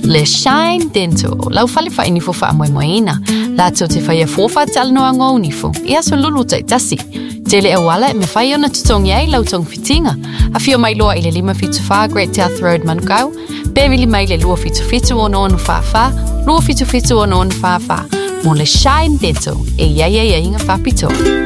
Le Shine Dental. Lau fale fa ini fo fa moina. La to te fa fofa tal no ngo ni fo. Ia so lulu tai tasi. Tele awala me fa ona tutongi ai lau tong fitinga. A fio mai loa ile 5 Great South Road Manukau. Bevili mai le lua fitu ono fa fa. Lua fitu ono fa fa. Mo Le Shine Dental. E ia inga fa pito.